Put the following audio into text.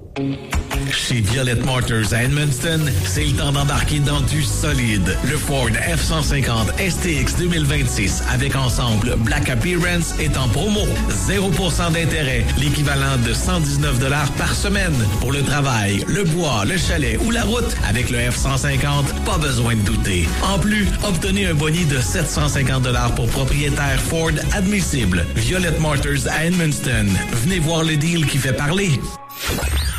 Chez Violette Motors à Edmundston, c'est le temps d'embarquer dans du solide. Le Ford F-150 STX 2026 avec ensemble Black Appearance est en promo. 0% d'intérêt, l'équivalent de 119 $ par semaine. Pour le travail, le bois, le chalet ou la route, avec le F-150, pas besoin de douter. En plus, obtenez un boni de 750 $ pour propriétaire Ford admissible. Violette Motors à Edmundston. Venez voir le deal qui fait parler.